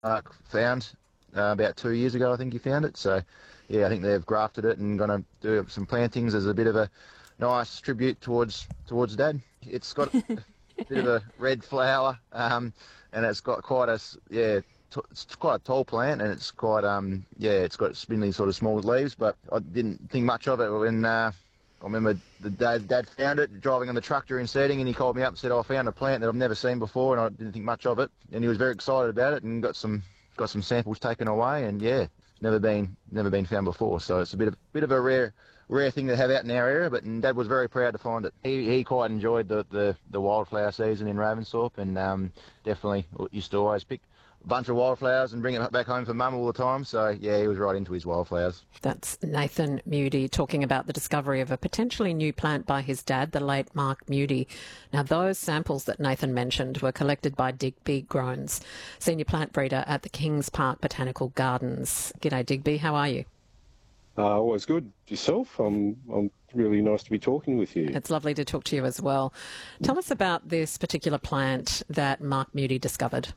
found about 2 years ago. I think he found it. So, yeah, I think they've grafted it and going to do some plantings as a bit of a nice tribute towards Dad. It's got a bit of a red flower, and it's got quite it's quite a tall plant, and it's quite it's got spindly sort of small leaves. But I didn't think much of it when I remember the Dad found it driving on the truck during seeding, and he called me up and said, "I found a plant that I've never seen before," and I didn't think much of it. And he was very excited about it, and got some samples taken away, and never been found before. So it's a bit of a rare thing to have out in our area. But Dad was very proud to find it. He quite enjoyed the wildflower season in Ravensthorpe, and definitely used to always pick a bunch of wildflowers and bring it back home for Mum all the time. So, yeah, he was right into his wildflowers. That's Nathan Mudie talking about the discovery of a potentially new plant by his dad, the late Mark Mudie. Now, those samples that Nathan mentioned were collected by Digby Groans, senior plant breeder at the Kings Park Botanical Gardens. G'day, Digby. How are you? Always good. Yourself? I'm really nice to be talking with you. It's lovely to talk to you as well. Tell us about this particular plant that Mark Mudie discovered.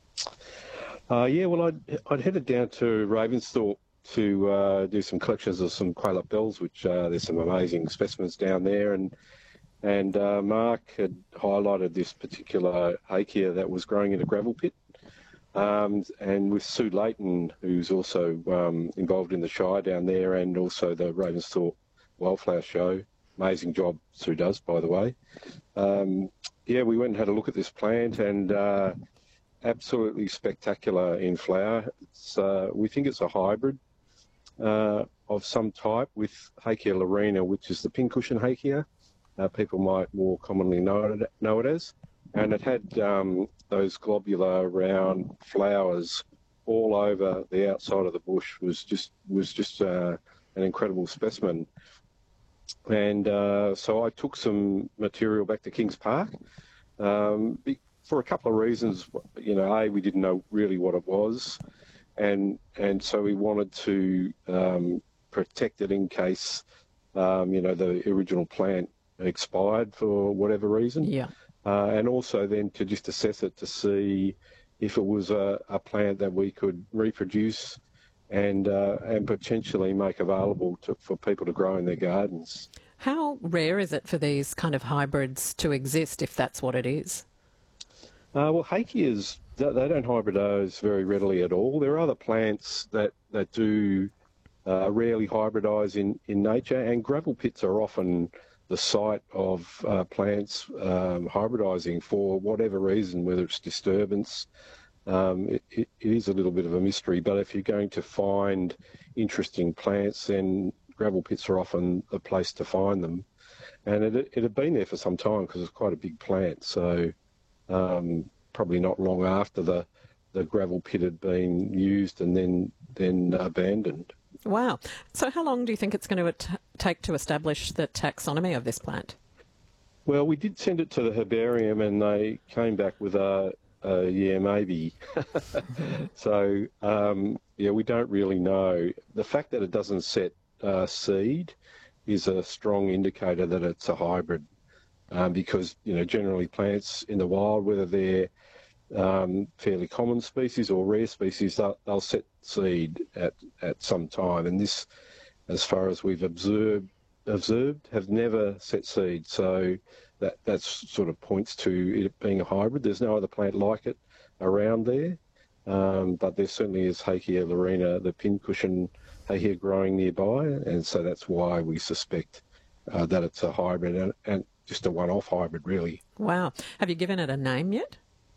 I'd headed down to Ravensthorpe to do some collections of some Quail bells, which there's some amazing specimens down there, and Mark had highlighted this particular Hakea that was growing in a gravel pit, and with Sue Layton, who's also involved in the Shire down there, and also the Ravensthorpe Wildflower Show. Amazing job Sue does, by the way. We went and had a look at this plant, and absolutely spectacular in flower. We think it's a hybrid of some type with Hakea laurina, which is the pincushion Hakea. People might more commonly know it as. And it had those globular round flowers all over the outside of the bush. Was just an incredible specimen. And so I took some material back to Kings Park. For a couple of reasons, we didn't know really what it was, and so we wanted to protect it in case, the original plant expired for whatever reason. Yeah. And also then to just assess it to see if it was a plant that we could reproduce and potentially make available for people to grow in their gardens. How rare is it for these kind of hybrids to exist, if that's what it is? Hakeas, they don't hybridise very readily at all. There are other plants that do rarely hybridise in nature, and gravel pits are often the site of plants hybridising for whatever reason, whether it's disturbance. It is a little bit of a mystery, but if you're going to find interesting plants, then gravel pits are often the place to find them. And it had been there for some time because it's quite a big plant, so probably not long after the gravel pit had been used and then abandoned. Wow. So how long do you think it's going to take to establish the taxonomy of this plant? Well, we did send it to the herbarium and they came back with maybe. So, we don't really know. The fact that it doesn't set seed is a strong indicator that it's a hybrid. Because, generally plants in the wild, whether they're fairly common species or rare species, they'll set seed at some time. And this, as far as we've observed, have never set seed. So that sort of points to it being a hybrid. There's no other plant like it around there. But there certainly is Hakea laurina, the pincushion Hakea, growing nearby. And so that's why we suspect that it's a hybrid and just a one-off hybrid, really. Wow. Have you given it a name yet?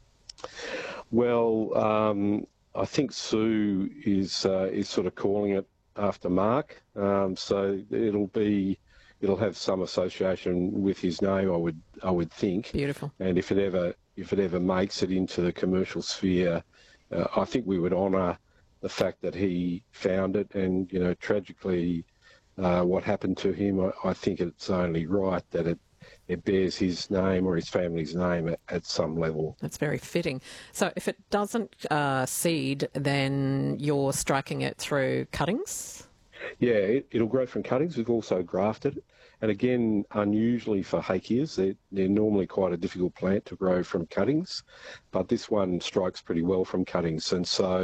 Well, I think Sue is sort of calling it after Mark. So it'll have some association with his name, I would think. Beautiful. And if it ever makes it into the commercial sphere, I think we would honour the fact that he found it, and tragically, what happened to him. I think it's only right that it bears his name or his family's name at some level. That's very fitting. So if it doesn't seed, then you're striking it through cuttings? Yeah, it'll grow from cuttings. We've also grafted it. And again, unusually for hakeas, they're normally quite a difficult plant to grow from cuttings, but this one strikes pretty well from cuttings. And so